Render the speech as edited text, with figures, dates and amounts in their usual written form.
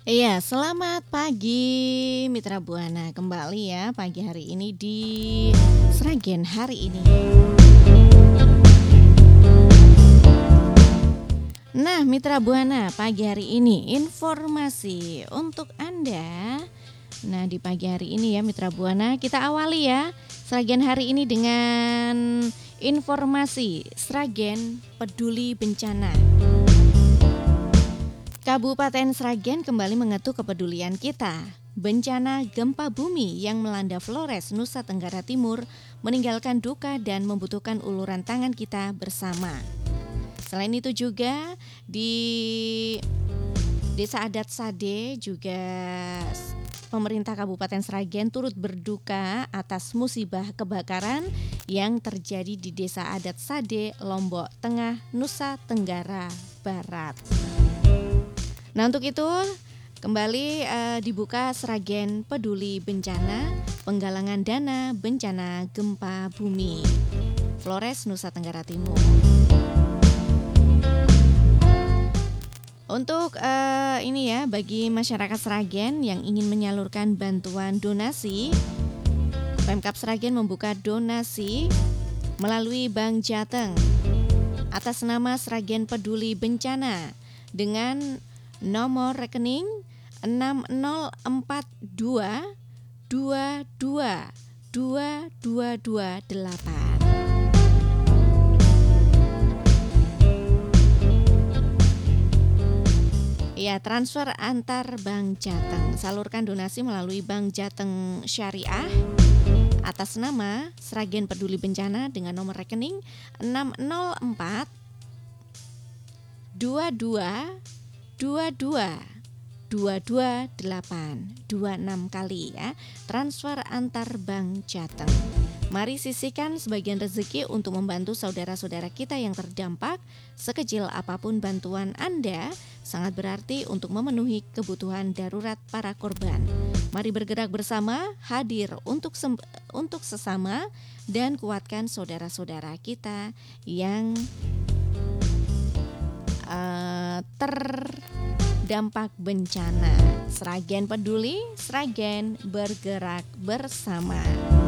Iya, selamat pagi Mitra Buana. Kembali ya pagi hari ini di Sragen hari ini. Nah, Mitra Buana, pagi hari ini informasi untuk Anda. Nah, di pagi hari ini ya Mitra Buana, kita awali ya Sragen hari ini dengan informasi Sragen peduli bencana. Kabupaten Sragen kembali mengetuk kepedulian kita. Bencana gempa bumi yang melanda Flores, Nusa Tenggara Timur meninggalkan duka dan membutuhkan uluran tangan kita bersama. Selain itu juga di Desa Adat Sade juga pemerintah Kabupaten Sragen turut berduka atas musibah kebakaran yang terjadi di Desa Adat Sade, Lombok Tengah, Nusa Tenggara Barat. Nah, untuk itu kembali dibuka Sragen Peduli Bencana, penggalangan dana bencana gempa bumi Flores, Nusa Tenggara Timur. Untuk ini ya, bagi masyarakat Sragen yang ingin menyalurkan bantuan donasi, Pemkab Sragen membuka donasi melalui Bank Jateng atas nama Sragen Peduli Bencana dengan nomor rekening 6042222228. Ya, transfer antar Bank Jateng. Salurkan donasi melalui Bank Jateng Syariah atas nama Sragen Peduli Bencana dengan nomor rekening 604 22 26 kali ya, transfer antar Bank Jateng. Mari sisihkan sebagian rezeki untuk membantu saudara-saudara kita yang terdampak. Sekecil apapun bantuan Anda sangat berarti untuk memenuhi kebutuhan darurat para korban. Mari bergerak bersama, hadir untuk sesama dan kuatkan saudara-saudara kita yang terdampak bencana. Sragen peduli, Sragen bergerak bersama.